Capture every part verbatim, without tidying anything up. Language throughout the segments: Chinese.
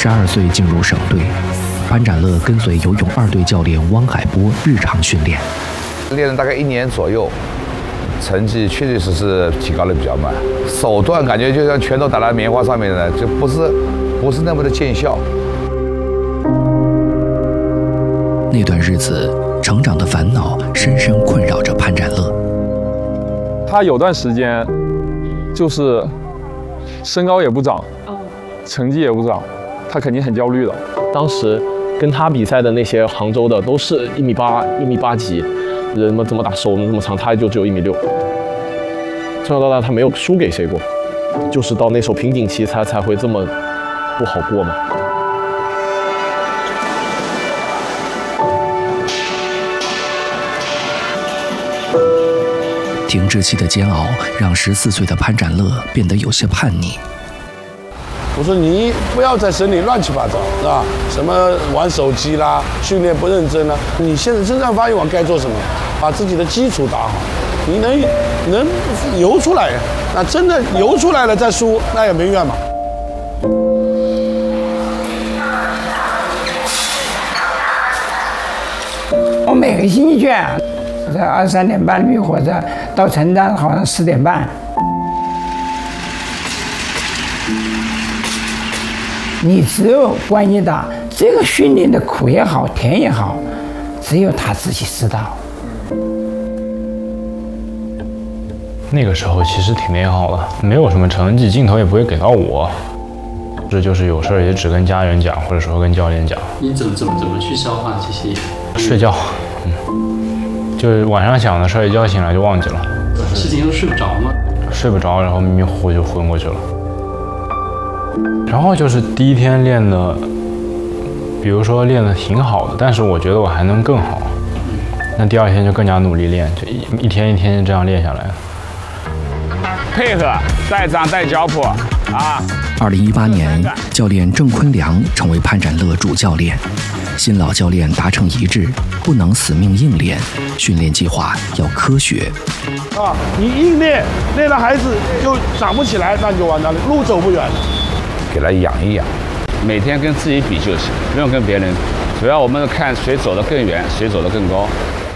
十二岁进入省队，潘展乐跟随游泳二队教练汪海波日常训练， 练了大概一年左右，成绩确确实实提高的比较慢，手段感觉就像拳头打在棉花上面的，就不是不是那么的见效。 那段日子，成长的烦恼深深困扰着潘展乐。 他有段时间就是身高也不长，成绩也不长，他肯定很焦虑的。 当时跟他比赛的那些杭州的都是一米八、一米八几，人们这么大，手这么长，他就只有一米六。从小到大他没有输给谁过，就是到那时候瓶颈期才才会这么不好过嘛。 停滞期的煎熬让十四岁的潘展乐变得有些叛逆。 我说你不要在省里乱七八糟，是吧？什么玩手机啦，训练不认真啦。你现在真正发育完该做什么？把自己的基础打好，你能能游出来，那真的游出来了再输，那也没怨嘛。 我每个星期去，在二十三点半绿火车到陈站，好像四点半。你只有关一打，这个训练的苦也好，甜也好，只有他自己知道。 那个时候其实挺美好的，没有什么成绩，镜头也不会给到我。这就是有事儿也只跟家人讲，或者说跟教练讲。 你怎么怎么怎么去消化这些？ 睡觉，嗯，就是晚上想的事儿，一觉醒来就忘记了。 事情都睡不着吗？ 睡不着，然后迷迷糊糊就昏过去了。然后就是第一天练的，比如说练的挺好的，但是我觉得我还能更好。那第二天就更加努力练，就一一天一天这样练下来。 配合带掌带脚蹼啊！ 二零一八年，教练郑坤良成为潘展乐主教练，新老教练达成一致，不能死命硬练，训练计划要科学。 啊，你硬练，练了孩子就长不起来，那你就完蛋了，路走不远了。 给他养一养， 每天跟自己比就行，不用跟别人。主要我们看谁走得更远，谁走得更高。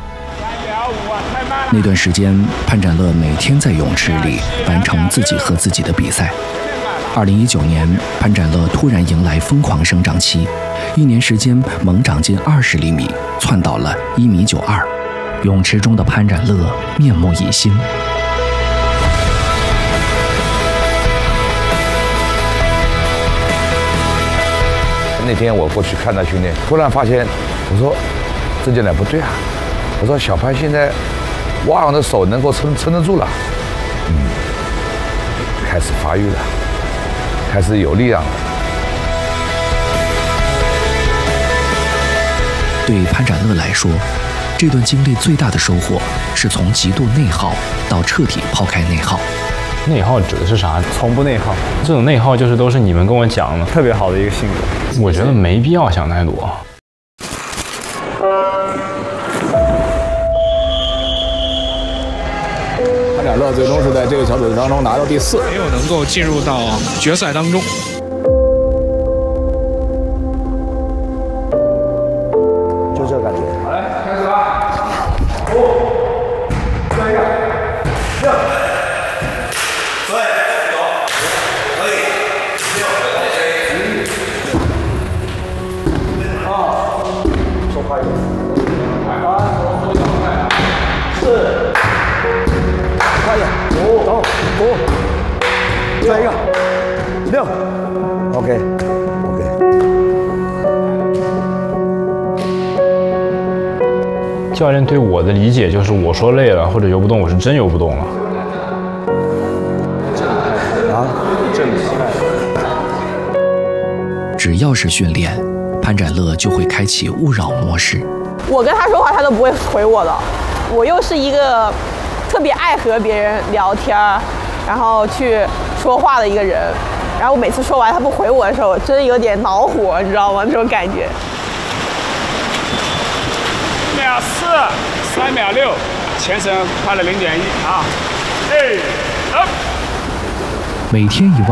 那段时间，潘展乐每天在泳池里完成自己和自己的比赛。二零一九年，潘展乐突然迎来疯狂生长期，一年时间猛长近二十厘米，窜到了一米九二。泳池中的潘展乐面目一新。 那天我过去看他训练，突然发现，我说郑教练不对啊，我说小潘现在蛙泳的手能够撑撑得住了，嗯，开始发育了，开始有力量了。 对潘展乐来说，这段经历最大的收获是从极度内耗到彻底抛开内耗。 内耗指的是啥？ 从不内耗。 这种内耗就是都是你们跟我讲的， 特别好的一个性格。 我觉得没必要想太多。 潘展乐最终是在这个小组当中拿到第四， 没有能够进入到决赛当中。 就这感觉。 好嘞，开始吧。五、三个、六。 再一个，六 ，OK，OK。 教练对我的理解就是，我说累了或者游不动，我是真游不动了。 啊， 正态。 只要是训练，潘展乐就会开启勿扰模式。 我跟他说话，他都不会回我的。我又是一个特别爱和别人聊天，然后去说话的一个人。然后我每次说完他不回我的时候，真的有点恼火，你知道吗？这种感觉。 秒四，三秒六，前程快了零点一啊！哎，up。 每天一万。